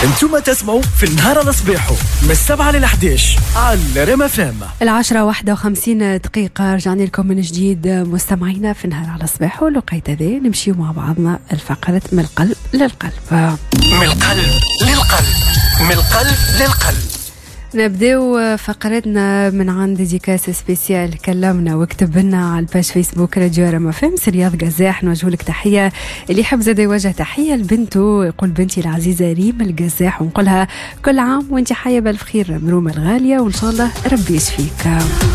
انتم تسمعوا في النهار على صباحو من 7 ل 11 على ريم اف ام. 10:51 رجعنا لكم من جديد مستمعينا في النهار على صباحو. لقيت ذا نمشي مع بعضنا الفقرة من القلب للقلب. من القلب للقلب، من القلب للقلب. نبداو فقرتنا من عند ديكاس سبيسيال. كلمنا وكتب لنا على الباج فيسبوك راديو ريم اف ام رياض قزاح، نوجه لك تحيه. اللي يحب زاد يوجه تحيه لبنته، يقول بنتي العزيزه ريم القزاح، ونقولها كل عام وانت حيه بالف خير مرومه الغاليه، وان شاء الله ربي يشفيك.